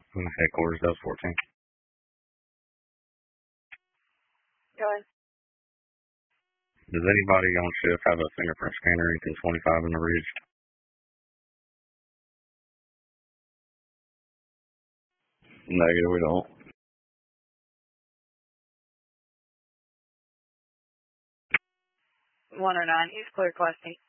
Headquarters, Delta 14. Go ahead. Does anybody on shift have a fingerprint scanner in 25 in the ridge? Negative, we don't. One or nine. He's clear, Class 8.